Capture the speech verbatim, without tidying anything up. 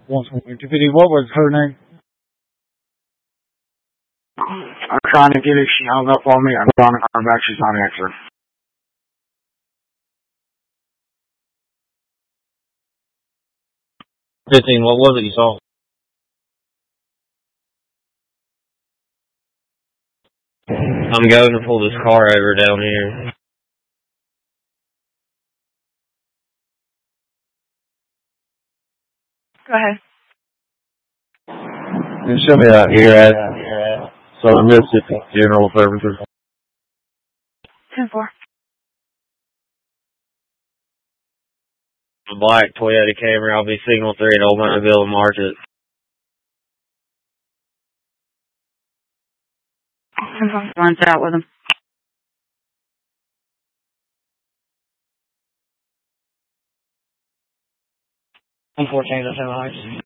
one twenty, two fifty. What was her name? I'm trying to get her. She hung up on me. I'm trying to call her back. She's not answering. fifteen, what was it you saw? I'm going to pull this car over down here. Go ahead. You show me out here at Southern Mississippi General Services. ten four. A black Toyota Camry. I'll be signal three at Old Mountainville and Market. ten four. Runs out with him. one fourteen, that's how high.